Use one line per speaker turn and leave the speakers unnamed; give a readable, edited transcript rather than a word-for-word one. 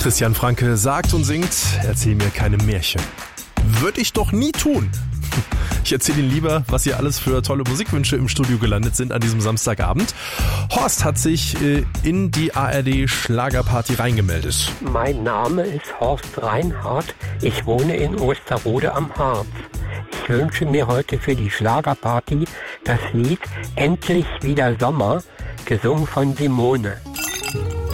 Christian Franke sagt und singt, erzähl mir keine Märchen. Würde ich doch nie tun. Ich erzähle Ihnen lieber, was hier alles für tolle Musikwünsche im Studio gelandet sind an diesem Samstagabend. Horst hat sich in die ARD Schlagerparty reingemeldet.
Mein Name ist Horst Reinhardt. Ich wohne in Osterode am Harz. Ich wünsche mir heute für die Schlagerparty das Lied Endlich wieder Sommer, gesungen von Simone.